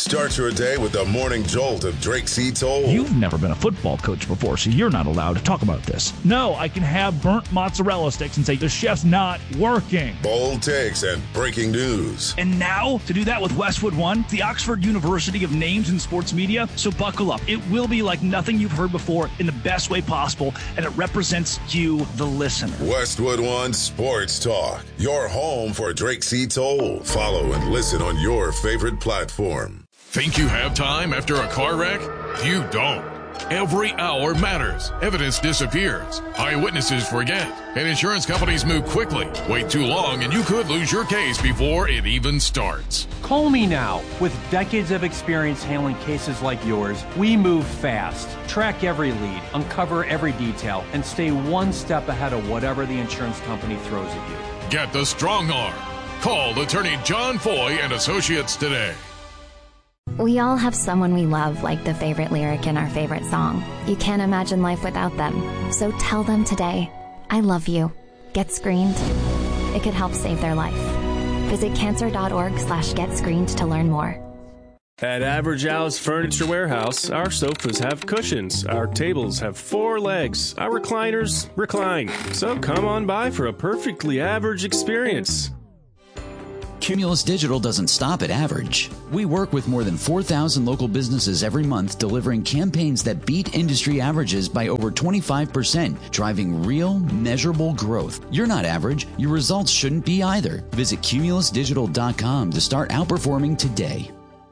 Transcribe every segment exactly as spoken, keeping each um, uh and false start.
Start your day with the morning jolt of Drake C. Toll. You've never been a football coach before, so you're not allowed to talk about this. No, I can have burnt mozzarella sticks and say the chef's not working. Bold takes and breaking news. And now, to do that with Westwood One, the Oxford University of names in sports media. So buckle up. It will be like nothing you've heard before in the best way possible, and it represents you, the listener. Westwood One Sports Talk, your home for Drake C. Toll. Follow and listen on your favorite platform. Think you have time after a car wreck? You don't. Every hour matters. Evidence disappears. Eyewitnesses forget. And insurance companies move quickly. Wait too long and you could lose your case before it even starts. Call me now. With decades of experience handling cases like yours, we move fast. Track every lead, uncover every detail, and stay one step ahead of whatever the insurance company throws at you. Get the strong arm. Call attorney John Foy and Associates today. We all have someone we love, like the favorite lyric in our favorite song. You can't imagine life without them. So tell them today, I love you. Get screened. It could help save their life. Visit cancer.org slash get screened to learn more. At Average Al's Furniture Warehouse, our sofas have cushions, our tables have four legs, our recliners recline. So come on by for a perfectly average experience. Cumulus Digital doesn't stop at average. We work with more than four thousand local businesses every month, delivering campaigns that beat industry averages by over twenty-five percent, driving real, measurable growth. You're not average. Your results shouldn't be either. Visit cumulus digital dot com to start outperforming today.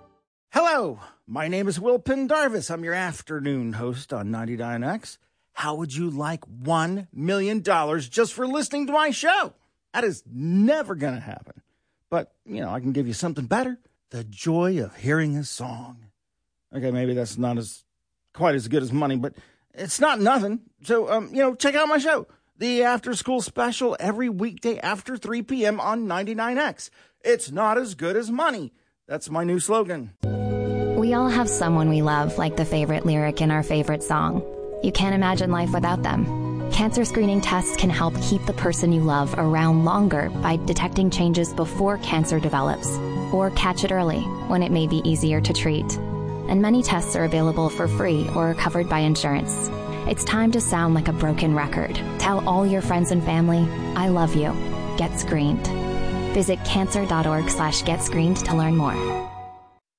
Hello, my name is Will Pendarvis. I'm your afternoon host on ninety-nine X. How would you like one million dollars just for listening to my show? That is never going to happen. But, you know, I can give you something better. The joy of hearing a song. Okay, maybe that's not as quite as good as money, but it's not nothing. So, um, you know, check out my show. The After School Special every weekday after three p.m. on ninety-nine X. It's not as good as money. That's my new slogan. We all have someone we love, like the favorite lyric in our favorite song. You can't imagine life without them. Cancer screening tests can help keep the person you love around longer by detecting changes before cancer develops, or catch it early when it may be easier to treat. And many tests are available for free or are covered by insurance. It's time to sound like a broken record. Tell all your friends and family, I love you. Get screened. Visit cancer.org slash get screened to learn more.